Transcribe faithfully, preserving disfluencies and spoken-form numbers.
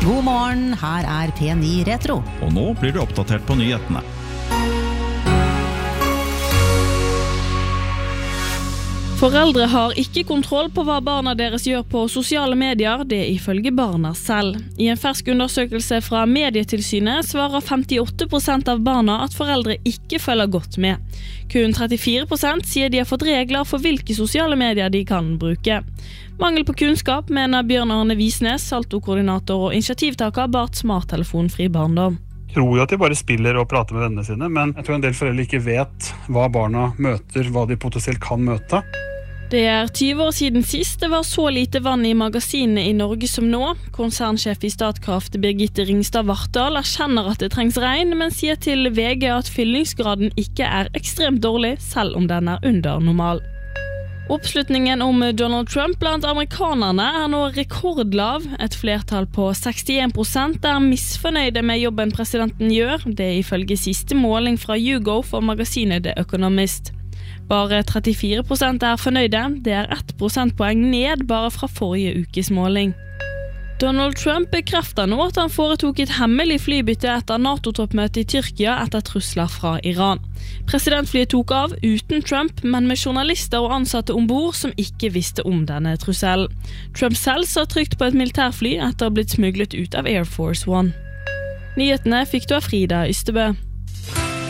God morgen, her er P ni Retro. Og nå blir du oppdatert på nyhetene. Foreldre har ikke kontroll på hva barna deres gjør på sosiale medier, det ifølge barna selv. I en fersk undersøkelse fra Medietilsynet svarer femtiåtte prosent av barna at foreldre ikke følger godt med. Kun trettifire prosent sier de har fått regler for hvilke sosiale medier de kan bruke. Mangel på kunnskap, mener Bjørn Arne Visnes, Salto-koordinator og initiativtaker Bart Smarttelefonfri barndom. Jeg tror jo at de bare spiller og prater med vennene sine, men jeg tror en del foreldre ikke vet hva barna møter, hva de potensielt kan møte. Det er tyve år siden sist det var så lite vann i magasinene i Norge som nå. Konsernsjef i Statkraft Birgitte Ringstad Vartdal erkjenner at det trengs regn, men sier til V G at fyllingsgraden ikke er ekstremt dårlig, selv om den er under normal. Oppslutningen om Donald Trump blant amerikanerne er nå rekordlav. Et flertall på sekstien prosent er misfornøyde med jobben presidenten gjør, det er ifølge siste måling fra YouGov og magasinet The Economist. Bare trettifire prosent er fornøyde, det er ett prosentpoeng ned bare fra forrige ukes måling. Donald Trump bekrefter nå at han foretok et hemmelig flybytte etter NATO-toppmøtet i Tyrkia etter trusler fra Iran. Presidentflyet tok av uten Trump, men med journalister og ansatte ombord som ikke visste om denne trusselen. Trump selv satt trygt på et militærfly etter å ha blitt smuglet ut av Air Force One. Nyhetene fikk du av Frida Ystebø.